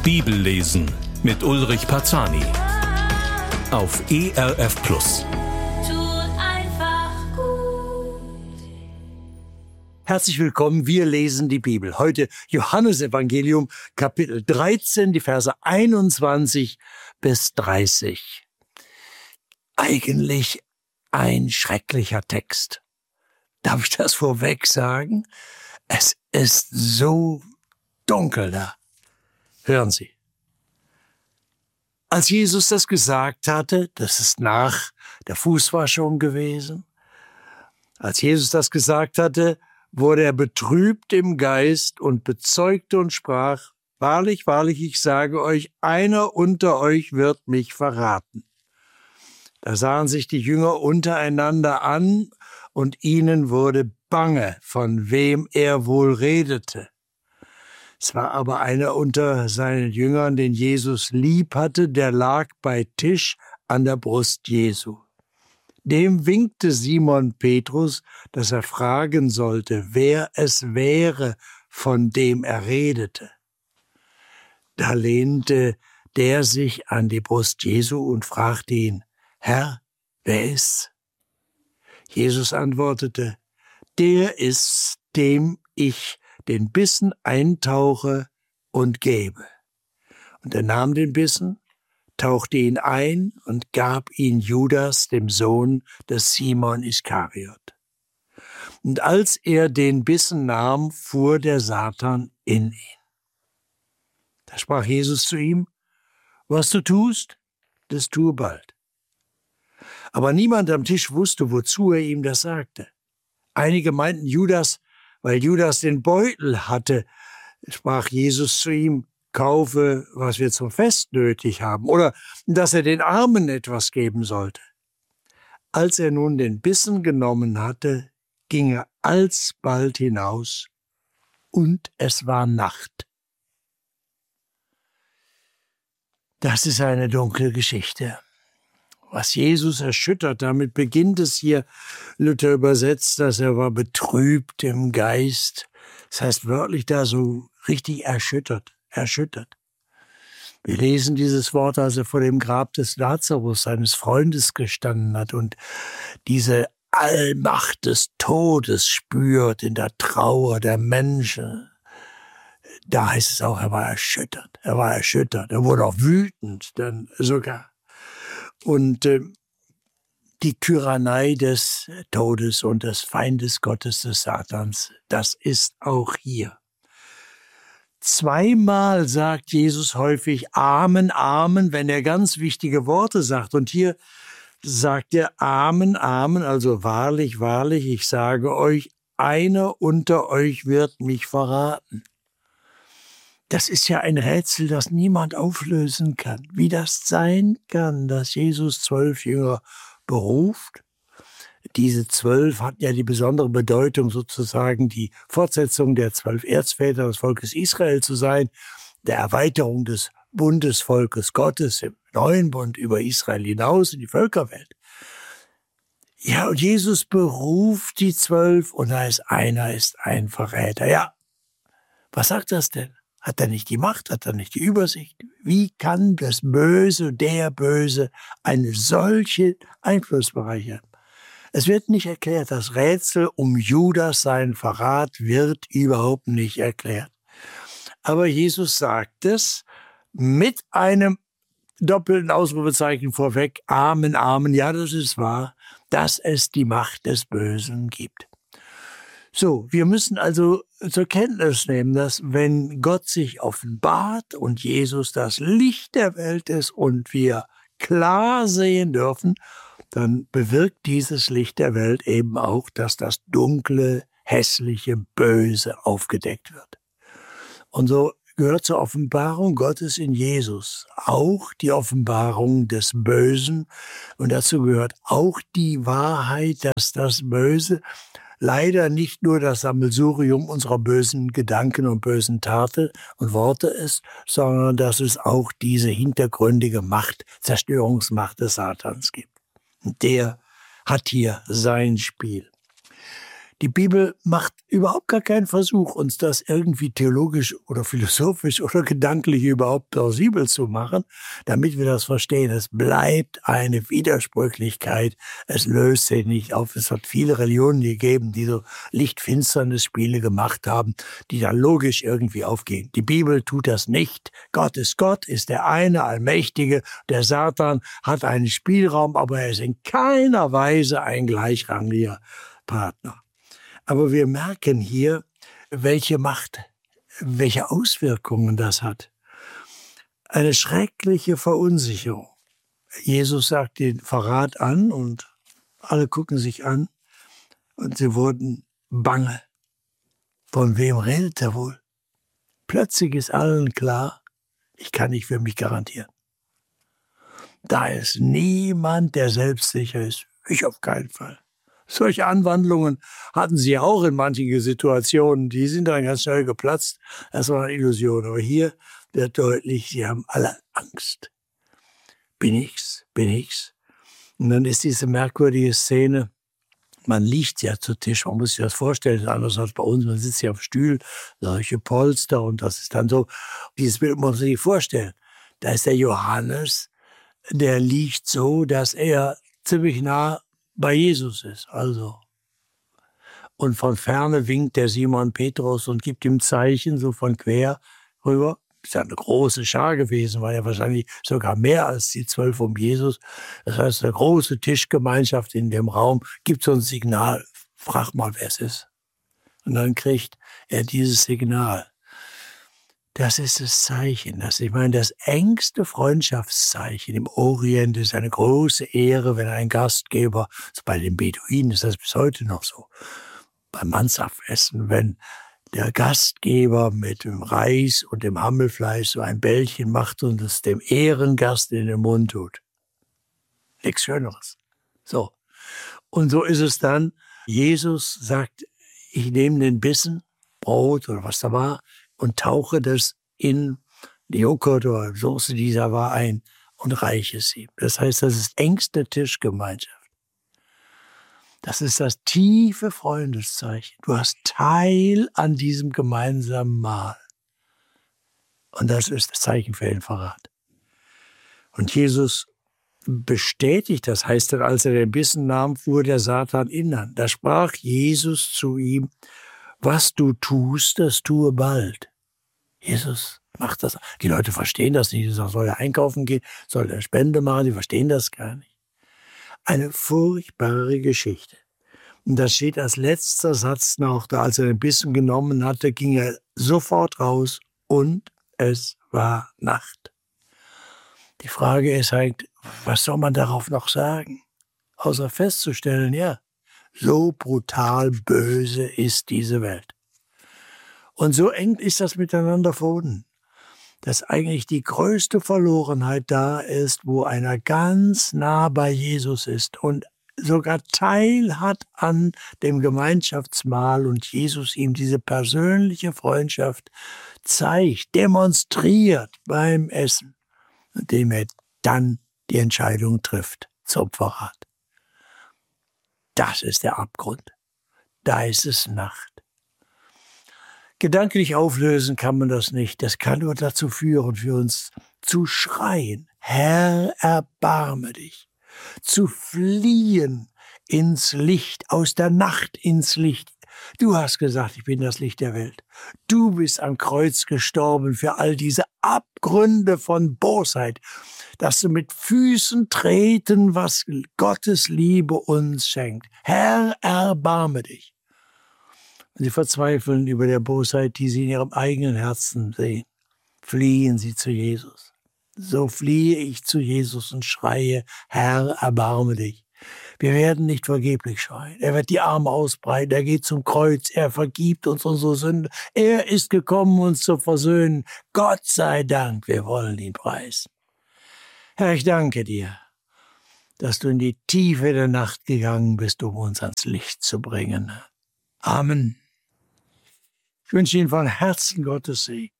Bibel lesen mit Ulrich Parzani auf ERF Plus. Tut einfach gut. Herzlich willkommen, wir lesen die Bibel. Heute Johannesevangelium, Kapitel 13, die Verse 21 bis 30. Eigentlich ein schrecklicher Text. Darf ich das vorweg sagen? Es ist so dunkel da. Hören Sie. Als Jesus das gesagt hatte, das ist nach der Fußwaschung gewesen, als Jesus das gesagt hatte, wurde er betrübt im Geist und bezeugte und sprach: Wahrlich, wahrlich, ich sage euch, einer unter euch wird mich verraten. Da sahen sich die Jünger untereinander an, und ihnen wurde bange, von wem er wohl redete. Es war aber einer unter seinen Jüngern, den Jesus lieb hatte, der lag bei Tisch an der Brust Jesu. Dem winkte Simon Petrus, dass er fragen sollte, wer es wäre, von dem er redete. Da lehnte der sich an die Brust Jesu und fragte ihn: Herr, wer ist's? Jesus antwortete: Der ist's, dem ich den Bissen eintauche und gebe. Und er nahm den Bissen, tauchte ihn ein und gab ihn Judas, dem Sohn des Simon Iskariot. Und als er den Bissen nahm, fuhr der Satan in ihn. Da sprach Jesus zu ihm: Was du tust, das tue bald. Aber niemand am Tisch wusste, wozu er ihm das sagte. Einige meinten Judas, weil Judas den Beutel hatte, sprach Jesus zu ihm: Kaufe, was wir zum Fest nötig haben, oder dass er den Armen etwas geben sollte. Als er nun den Bissen genommen hatte, ging er alsbald hinaus, und es war Nacht. Das ist eine dunkle Geschichte. Was Jesus erschüttert, damit beginnt es hier. Luther übersetzt, dass er war betrübt im Geist. Das heißt wörtlich da so richtig erschüttert. Wir lesen dieses Wort, als er vor dem Grab des Lazarus, seines Freundes, gestanden hat und diese Allmacht des Todes spürt in der Trauer der Menschen. Da heißt es auch, er war erschüttert. Er wurde auch wütend, dann sogar. Und die Tyrannei des Todes und des Feindes Gottes, des Satans, das ist auch hier. Zweimal sagt Jesus häufig Amen, Amen, wenn er ganz wichtige Worte sagt. Und hier sagt er Amen, Amen, also wahrlich, wahrlich, ich sage euch, einer unter euch wird mich verraten. Das ist ja ein Rätsel, das niemand auflösen kann. Wie das sein kann, dass Jesus 12 Jünger beruft. Diese 12 hatten ja die besondere Bedeutung, sozusagen die Fortsetzung der 12 Erzväter des Volkes Israel zu sein, der Erweiterung des Bundesvolkes Gottes im neuen Bund über Israel hinaus in die Völkerwelt. Ja, und Jesus beruft die 12 und da ist einer ist ein Verräter. Ja, was sagt das denn? Hat er nicht die Macht? Hat er nicht die Übersicht? Wie kann das Böse, der Böse, einen solchen Einflussbereich haben? Es wird nicht erklärt. Das Rätsel um Judas, seinen Verrat, wird überhaupt nicht erklärt. Aber Jesus sagt es mit einem doppelten Ausrufezeichen vorweg. Amen, Amen. Ja, das ist wahr, dass es die Macht des Bösen gibt. So, wir müssen also zur Kenntnis nehmen, dass wenn Gott sich offenbart und Jesus das Licht der Welt ist und wir klar sehen dürfen, dann bewirkt dieses Licht der Welt eben auch, dass das dunkle, hässliche, Böse aufgedeckt wird. Und so gehört zur Offenbarung Gottes in Jesus auch die Offenbarung des Bösen. Und dazu gehört auch die Wahrheit, dass das Böse leider nicht nur das Sammelsurium unserer bösen Gedanken und bösen Taten und Worte ist, sondern dass es auch diese hintergründige Macht, Zerstörungsmacht des Satans gibt. Und der hat hier sein Spiel. Die Bibel macht überhaupt gar keinen Versuch, uns das irgendwie theologisch oder philosophisch oder gedanklich überhaupt plausibel zu machen, damit wir das verstehen. Es bleibt eine Widersprüchlichkeit. Es löst sich nicht auf. Es hat viele Religionen gegeben, die so Licht-Finsternis-Spiele gemacht haben, die dann logisch irgendwie aufgehen. Die Bibel tut das nicht. Gott, ist der eine Allmächtige. Der Satan hat einen Spielraum, aber er ist in keiner Weise ein gleichrangiger Partner. Aber wir merken hier, welche Macht, welche Auswirkungen das hat. Eine schreckliche Verunsicherung. Jesus sagt den Verrat an und alle gucken sich an und sie wurden bange. Von wem redet er wohl? Plötzlich ist allen klar, ich kann nicht für mich garantieren. Da ist niemand, der selbstsicher ist. Ich auf keinen Fall. Solche Anwandlungen hatten sie auch in manchen Situationen. Die sind dann ganz schnell geplatzt. Das war eine Illusion. Aber hier wird deutlich, sie haben alle Angst. Bin ich's? Bin ich's? Und dann ist diese merkwürdige Szene. Man liegt ja zu Tisch. Man muss sich das vorstellen. Anders als bei uns. Man sitzt ja auf Stühlen, solche Polster. Und das ist dann so. Dieses Bild muss man sich vorstellen. Da ist der Johannes. Der liegt so, dass er ziemlich nah bei Jesus ist, also. Und von ferne winkt der Simon Petrus und gibt ihm Zeichen, so von quer rüber. Ist ja eine große Schar gewesen, war ja wahrscheinlich sogar mehr als die 12 um Jesus. Das heißt, eine große Tischgemeinschaft in dem Raum gibt so ein Signal, frag mal, wer es ist. Und dann kriegt er dieses Signal. Das ist das Zeichen. Ich meine, das engste Freundschaftszeichen im Orient ist eine große Ehre, wenn ein Gastgeber, also bei den Beduinen ist das bis heute noch so, beim Mansaftessen, wenn der Gastgeber mit dem Reis und dem Hammelfleisch so ein Bällchen macht und es dem Ehrengast in den Mund tut. Nichts Schöneres. So. Und so ist es dann. Jesus sagt, ich nehme den Bissen, Brot oder was da war, und tauche das in die Joghurt oder Soße, die da war, ein und reiche es ihm. Das heißt, das ist engste Tischgemeinschaft. Das ist das tiefe Freundeszeichen. Du hast Teil an diesem gemeinsamen Mahl. Und das ist das Zeichen für den Verrat. Und Jesus bestätigt, das heißt dann, als er den Bissen nahm, fuhr der Satan ihn an. Da sprach Jesus zu ihm, was du tust, das tue bald. Jesus macht das. Die Leute verstehen das nicht. Die sagen, soll er einkaufen gehen, soll er Spende machen, die verstehen das gar nicht. Eine furchtbare Geschichte. Und das steht als letzter Satz noch da, als er den Bissen genommen hatte, ging er sofort raus und es war Nacht. Die Frage ist halt, was soll man darauf noch sagen? Außer festzustellen, ja, so brutal böse ist diese Welt. Und so eng ist das miteinander verbunden, dass eigentlich die größte Verlorenheit da ist, wo einer ganz nah bei Jesus ist und sogar Teil hat an dem Gemeinschaftsmahl und Jesus ihm diese persönliche Freundschaft zeigt, demonstriert beim Essen, indem er dann die Entscheidung trifft zum Verrat. Das ist der Abgrund. Da ist es Nacht. Gedanklich auflösen kann man das nicht. Das kann nur dazu führen, für uns zu schreien, Herr, erbarme dich. Zu fliehen ins Licht, aus der Nacht ins Licht. Du hast gesagt, ich bin das Licht der Welt. Du bist am Kreuz gestorben für all diese Abgründe von Bosheit, dass du mit Füßen treten, was Gottes Liebe uns schenkt. Herr, erbarme dich. Und sie verzweifeln über der Bosheit, die sie in ihrem eigenen Herzen sehen. Fliehen sie zu Jesus. So fliehe ich zu Jesus und schreie, Herr, erbarme dich. Wir werden nicht vergeblich schreien. Er wird die Arme ausbreiten, er geht zum Kreuz, er vergibt uns unsere Sünde. Er ist gekommen, uns zu versöhnen. Gott sei Dank, wir wollen ihn preisen. Herr, ich danke dir, dass du in die Tiefe der Nacht gegangen bist, um uns ans Licht zu bringen. Amen. Ich wünsche Ihnen von Herzen Gottes Segen.